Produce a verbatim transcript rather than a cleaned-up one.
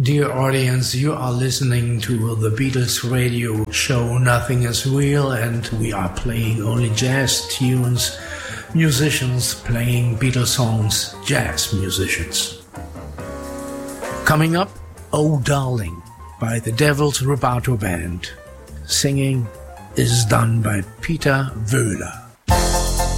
Dear audience, you are listening to the Beatles radio show Nothing is Real, and we are playing only jazz tunes, musicians playing Beatles songs, jazz musicians. Coming up, Oh Darling by the Devil's Rubato Band. Singing is done by Peter Wöhler.